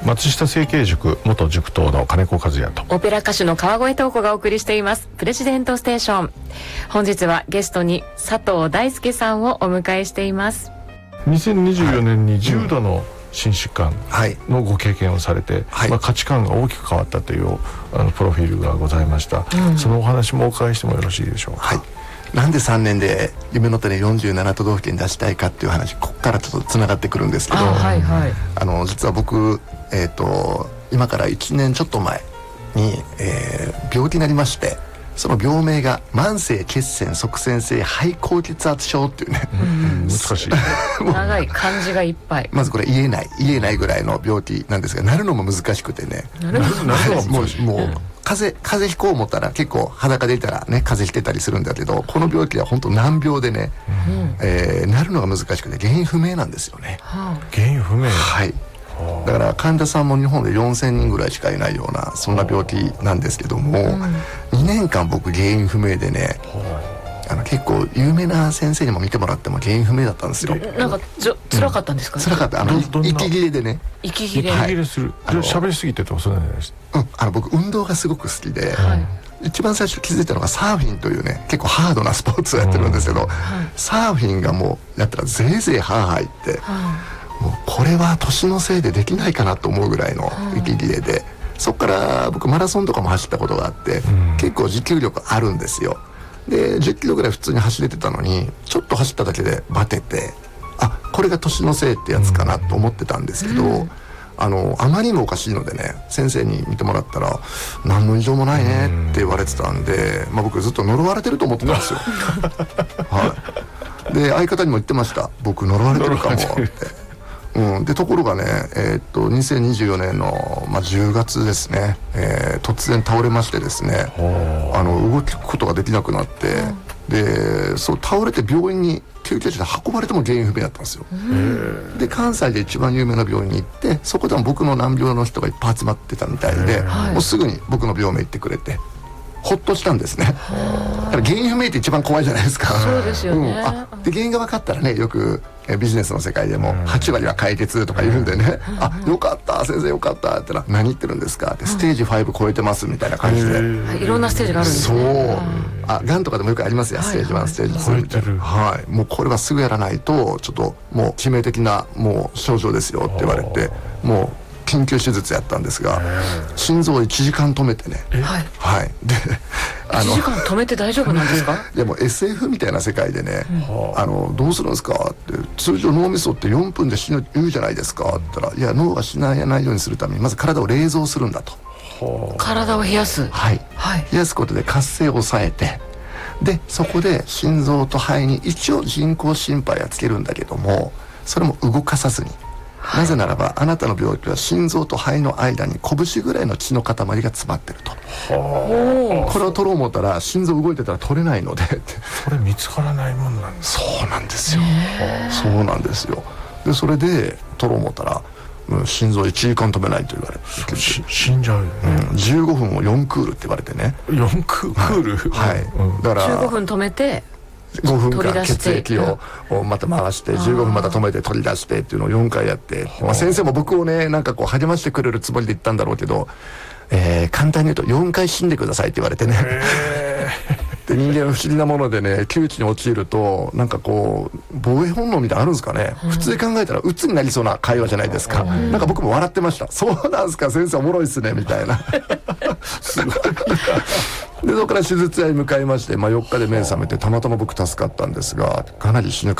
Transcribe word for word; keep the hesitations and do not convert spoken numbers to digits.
松下整形塾元塾頭の金子和也とオペラ歌手の川越東子がお送りしていますプレジデントステーション。本日はゲストに佐藤大輔さんをお迎えしています。 にせんにじゅうよねんに重度の心疾患のご経験をされて、はい、まあ、価値観が大きく変わったというあのプロフィールがございました、うん、そのお話もお伺いしてもよろしいでしょうか。 はい、なんでさんねんで夢の種よんじゅうなな都道府県出したいかっていう話、ここからちょっとつながってくるんですけど、あ、はいはい、あの実は僕、えーと、今からいちねんちょっと前に、えー、病気になりまして、その病名が慢性血栓塞栓性肺高血圧症っていうね、 うん、難しい長い漢字がいっぱい。 まずこれ言えない言えないぐらいの病気なんですが、なるのも難しくてね、 なるのもうもう風邪風邪ひこう思ったら結構裸でいたらね風邪ひてたりするんだけど、この病気は本当難病でね、うん、えー、なるのが難しくて原因不明なんですよね、 はあ、原因不明。 はい、だから患者さんも日本でよんせんにんぐらいしかいないようなそんな病気なんですけども、うん、にねんかん僕原因不明でね、あの結構有名な先生にも見てもらっても原因不明だったんですよ。 なんかちょ辛かったんですか、ね、 辛かった。あの息切れでね、 息切れ、 息切れする、喋りすぎてとかそうなんじゃないですか。 うん、あの僕運動がすごく好きで、はい、一番最初気づいたのがサーフィンというね結構ハードなスポーツをやってるんですけど、うん、サーフィンがもうやったらぜいぜい歯入って、うん、もうこれは年のせいでできないかなと思うぐらいの息切れで、うん、そこから僕マラソンとかも走ったことがあって、うん、結構持久力あるんですよ。でじゅっキロぐらい普通に走れてたのに、ちょっと走っただけでバテて、あ、これが年のせいってやつかなと思ってたんですけど、うん、あのあまりにもおかしいのでね、先生に見てもらったら何の異常もないねって言われてたんで、まあ、僕ずっと呪われてると思ってたんですよはい、で相方にも言ってました、僕呪われてるかもってうん、でところがね、えー、っとにせんにじゅうよねんの、まあ、じゅうがつですね、えー、突然倒れましてですね、あの動くことができなくなって、でそう倒れて病院に救急車で運ばれても原因不明だったんですよ。で関西で一番有名な病院に行って、そこでも僕の難病の人がいっぱい集まってたみたいで、もうすぐに僕の病名行ってくれてほっとしたんですね。だから原因不明って一番怖いじゃないですか。 そうですよね、 うん、あで原因が分かったらね、よくえビジネスの世界でもはちわりは解決とか言うんでね、あ、よかった先生よかったって言ったら、何言ってるんですかって、ステージファイブ超えてますみたいな感じで、 いろんなステージがあるんですね。 そう、あ、がんとかでもよくありますよ、ステージワンステージツーみたいな、はい、もうこれはすぐやらないとちょっともう致命的なもう症状ですよって言われて、もう緊急手術やったんですが、心臓をいちじかん止めてね、はい、はい、であのいちじかん止めて大丈夫なんですかいやもう エスエフ みたいな世界でね、うん、あのどうするんですかって、通常脳みそってよんぷんで死ぬって言うじゃないですかって言ったら、いや脳が死なないようにするためにまず体を冷蔵するんだと。 体を冷やす、 はい、はい、冷やすことで活性を抑えて、でそこで心臓と肺に一応人工心肺はつけるんだけども、それも動かさずに、はい、なぜならばあなたの病気は心臓と肺の間に拳ぐらいの血の塊が詰まってると。これを取ろう思ったら心臓動いてたら取れないのでそれ見つからないもんなんです。 そうなんですよ、そうなんですよ。でそれで取ろう思ったら、うん、心臓いちじかん止めないと言われて、 死んじゃうよね、 うん、じゅうごふんをよんクールって言われてね。 よんクール、 はい、はい、うん、だからじゅうごふん止めてごふんかん血液をまた回してじゅうごふんまた止めて取り出してっていうのをよんかいやって、まあ、先生も僕をねなんかこう励ましてくれるつもりで言ったんだろうけど、えー、簡単に言うとよんかい死んでくださいって言われてねで人間は不思議なものでね、窮地に陥るとなんかこう防衛本能みたいなのあるんですかね、うん、普通で考えたら鬱になりそうな会話じゃないですか、うん、なんか僕も笑ってました。そうなんですか先生おもろいっすねみたいなすごいでそこから手術屋に向かいまして、まあ、よっかで目覚めてたまたま僕助かったんですが、かなり死ぬ